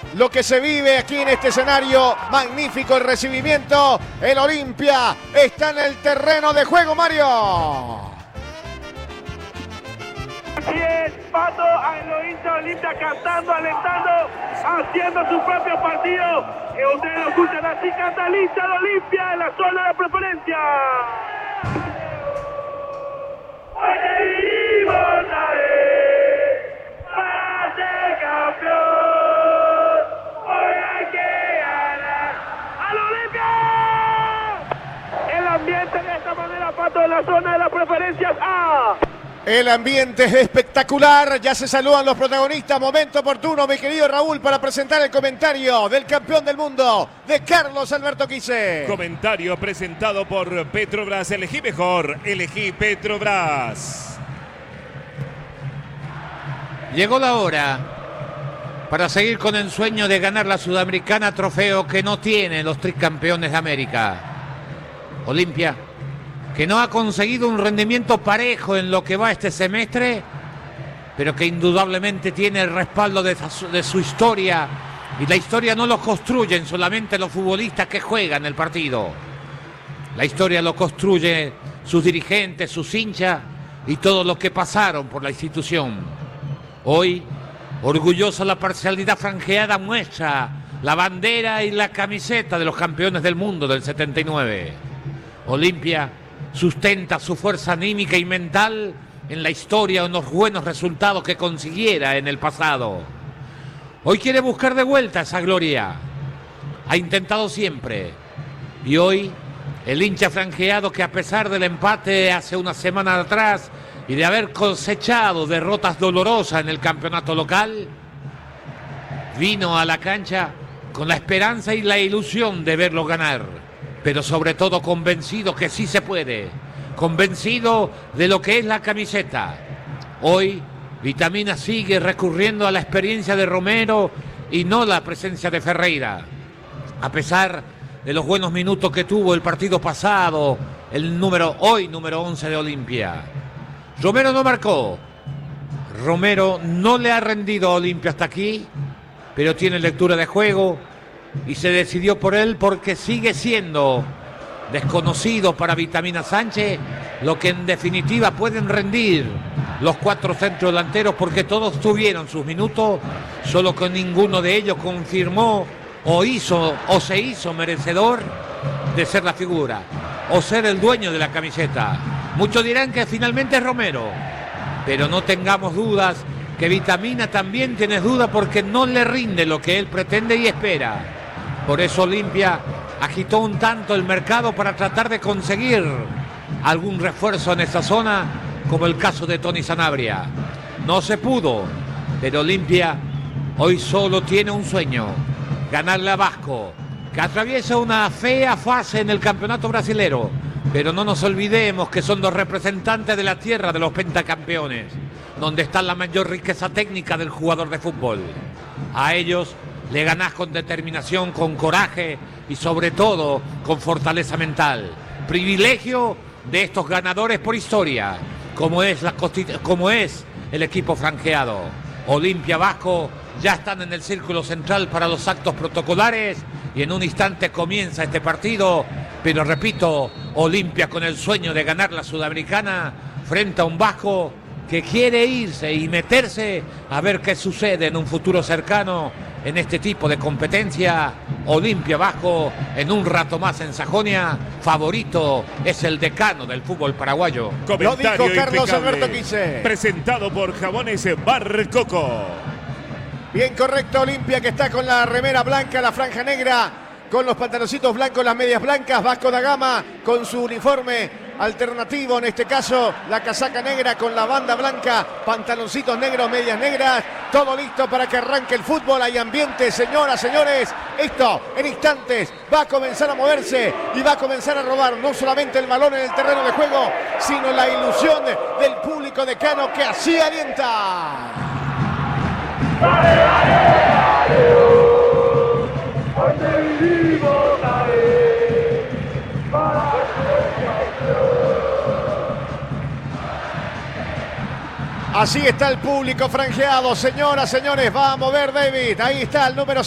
lo que se vive aquí en este escenario. Magnífico el recibimiento. El Olimpia está en el terreno de juego, Mario. Así es, Pato, a los hinchas Olimpia cantando, alentando, haciendo su propio partido. Que ustedes lo escuchan así, canta el hincha de Olimpia en la zona de preferencia. Hoy vivimos a ver, para ser campeón. Hoy hay que ganar ¡al Olimpia! El ambiente de esta manera, Pato, en la zona de las preferencias A. El ambiente es espectacular, ya se saludan los protagonistas, momento oportuno, mi querido Raúl, para presentar el comentario del campeón del mundo, de Carlos Alberto Quise. Comentario presentado por Petrobras, elegí mejor, elegí Petrobras. Llegó la hora para seguir con el sueño de ganar la Sudamericana, trofeo que no tienen los tricampeones de América. Olimpia, que no ha conseguido un rendimiento parejo en lo que va este semestre, pero que indudablemente tiene el respaldo de su historia, y la historia no lo construyen solamente los futbolistas que juegan el partido. La historia lo construye sus dirigentes, sus hinchas y todos los que pasaron por la institución. Hoy, orgullosa la parcialidad franjeada muestra la bandera y la camiseta de los campeones del mundo del 79. Olimpia sustenta su fuerza anímica y mental en la historia, en los buenos resultados que consiguiera en el pasado. Hoy quiere buscar de vuelta esa gloria. Ha intentado siempre. Y hoy, el hincha franjeado que, a pesar del empate hace una semana atrás y de haber cosechado derrotas dolorosas en el campeonato local, vino a la cancha con la esperanza y la ilusión de verlo ganar, pero sobre todo convencido que sí se puede, convencido de lo que es la camiseta. Hoy, Vitamina sigue recurriendo a la experiencia de Romero y no la presencia de Ferreira. A pesar de los buenos minutos que tuvo el partido pasado, hoy número 11 de Olimpia. Romero no marcó. Romero no le ha rendido a Olimpia hasta aquí, pero tiene lectura de juego y se decidió por él porque sigue siendo desconocido para Vitamina Sánchez, lo que en definitiva pueden rendir los cuatro centrodelanteros, porque todos tuvieron sus minutos, solo que ninguno de ellos confirmó o se hizo merecedor de ser la figura o ser el dueño de la camiseta. Muchos dirán que finalmente es Romero, pero no tengamos dudas que Vitamina también tiene dudas porque no le rinde lo que él pretende y espera. Por eso Olimpia agitó un tanto el mercado para tratar de conseguir algún refuerzo en esa zona, como el caso de Tony Sanabria. No se pudo, pero Olimpia hoy solo tiene un sueño: ganarle a Vasco, que atraviesa una fea fase en el campeonato brasilero. Pero no nos olvidemos que son los representantes de la tierra de los pentacampeones, donde está la mayor riqueza técnica del jugador de fútbol. A ellos le ganás con determinación, con coraje y sobre todo con fortaleza mental. Privilegio de estos ganadores por historia, como es el equipo franjeado. Olimpia, Vasco ya están en el círculo central para los actos protocolares y en un instante comienza este partido. Pero repito, Olimpia con el sueño de ganar la Sudamericana frente a un Vasco que quiere irse y meterse a ver qué sucede en un futuro cercano en este tipo de competencia. Olimpia, Vasco, en un rato más en Sajonia, favorito es el decano del fútbol paraguayo. Comentario lo dijo Carlos impecable, Alberto Quise. presentado por Jabones Barcoco. Bien correcto, Olimpia, que está con la remera blanca, la franja negra, con los pantaloncitos blancos, las medias blancas. Vasco da Gama con su uniforme alternativo, en este caso la casaca negra con la banda blanca, pantaloncitos negros, medias negras. Todo listo para que arranque el fútbol. Hay ambiente, señoras, señores. Esto en instantes va a comenzar a moverse y va a comenzar a robar no solamente el balón en el terreno de juego, sino la ilusión del público decano que así alienta. ¡Dale, dale, dale! ¡Hoy te vivimos, dale! ¡Para Así está el público franjeado, señoras, señores. Va a mover David. Ahí está el número